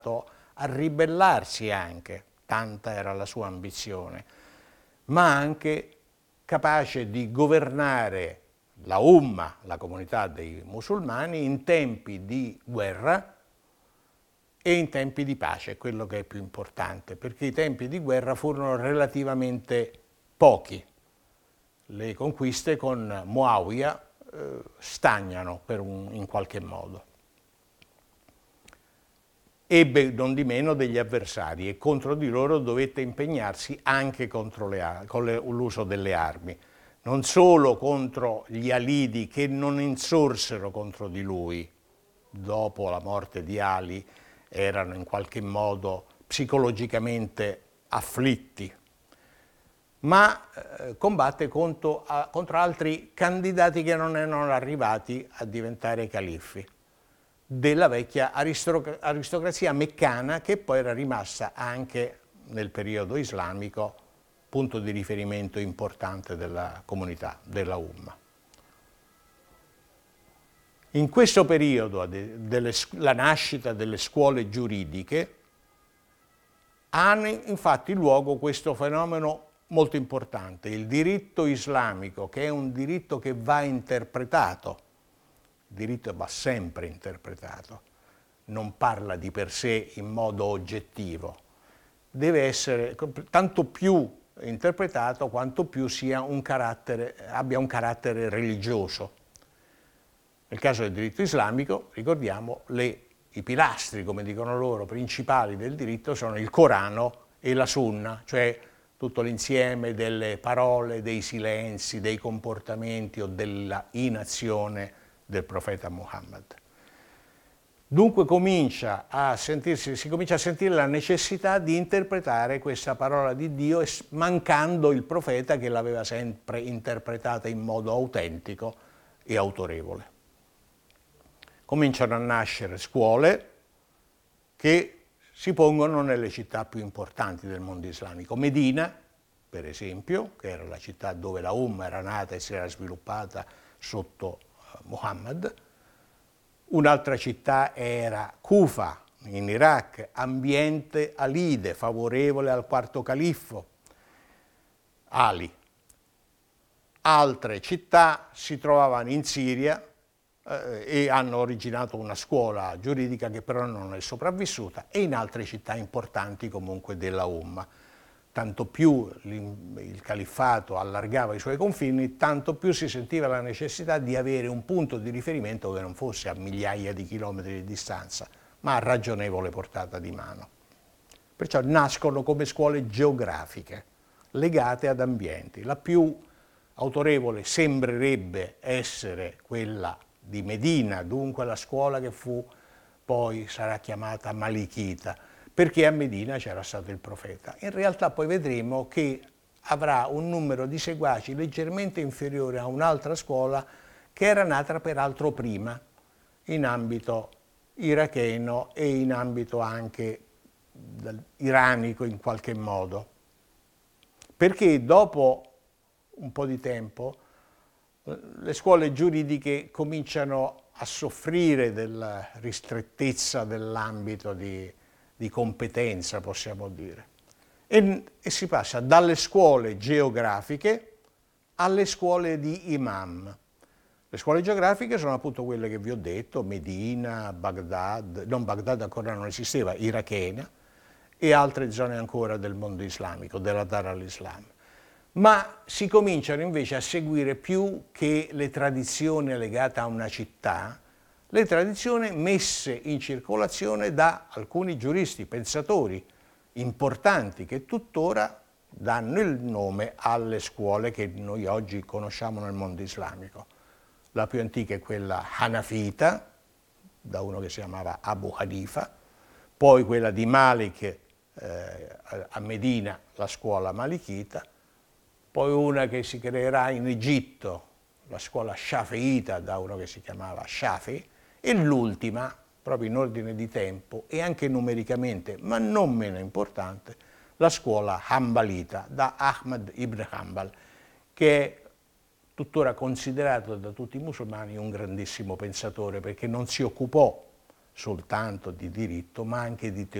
a ribellarsi anche, tanta era la sua ambizione, ma anche capace di governare la Umma, la comunità dei musulmani, in tempi di guerra e in tempi di pace, quello che è più importante, perché i tempi di guerra furono relativamente pochi. Le conquiste con Muawiya stagnano in qualche modo. Ebbe non di meno degli avversari e contro di loro dovette impegnarsi anche contro con l'uso delle armi, non solo contro gli Alidi che non insorsero contro di lui dopo la morte di Ali, erano in qualche modo psicologicamente afflitti, ma combatte contro altri candidati che non erano arrivati a diventare califfi, della vecchia aristocrazia meccana, che poi era rimasta anche nel periodo islamico punto di riferimento importante della comunità, della Umma. In questo periodo la nascita delle scuole giuridiche ha infatti luogo questo fenomeno molto importante, il diritto islamico, che è un diritto che va interpretato. Il diritto va sempre interpretato, non parla di per sé in modo oggettivo, deve essere tanto più interpretato quanto più abbia un carattere religioso. Nel caso del diritto islamico, ricordiamo, i pilastri, come dicono loro, principali del diritto sono il Corano e la Sunna, cioè tutto l'insieme delle parole, dei silenzi, dei comportamenti o della inazione del profeta Muhammad. Dunque si comincia a sentire la necessità di interpretare questa parola di Dio, mancando il profeta che l'aveva sempre interpretata in modo autentico e autorevole. Cominciano a nascere scuole che si pongono nelle città più importanti del mondo islamico. Medina, per esempio, che era la città dove la Umma era nata e si era sviluppata sotto Muhammad. Un'altra città era Kufa, in Iraq, ambiente alide, favorevole al quarto califfo, Ali. Altre città si trovavano in Siria e hanno originato una scuola giuridica che però non è sopravvissuta, e in altre città importanti comunque della Umma. Tanto più il califfato allargava i suoi confini, tanto più si sentiva la necessità di avere un punto di riferimento che non fosse a migliaia di chilometri di distanza, ma a ragionevole portata di mano. Perciò nascono come scuole geografiche, legate ad ambienti. La più autorevole sembrerebbe essere quella di Medina, dunque la scuola che poi sarà chiamata Malikita, perché a Medina c'era stato il profeta. In realtà poi vedremo che avrà un numero di seguaci leggermente inferiore a un'altra scuola che era nata peraltro prima, in ambito iracheno e in ambito anche iranico in qualche modo. Perché dopo un po' di tempo le scuole giuridiche cominciano a soffrire della ristrettezza dell'ambito di competenza, possiamo dire, e si passa dalle scuole geografiche alle scuole di imam. Le scuole geografiche sono appunto quelle che vi ho detto, Medina, Baghdad, non Baghdad ancora non esisteva, irachena, e altre zone ancora del mondo islamico, della Dar al-Islam. Ma si cominciano invece a seguire più che le tradizioni legate a una città, le tradizioni messe in circolazione da alcuni giuristi, pensatori importanti che tuttora danno il nome alle scuole che noi oggi conosciamo nel mondo islamico. La più antica è quella Hanafita, da uno che si chiamava Abu Hanifa, poi quella di Malik a Medina, la scuola malikita, poi una che si creerà in Egitto, la scuola Shafi'ita, da uno che si chiamava Shafi, e l'ultima, proprio in ordine di tempo e anche numericamente, ma non meno importante, la scuola Hanbalita, da Ahmad ibn Hanbal, che è tuttora considerato da tutti i musulmani un grandissimo pensatore, perché non si occupò soltanto di diritto, ma anche di teoria.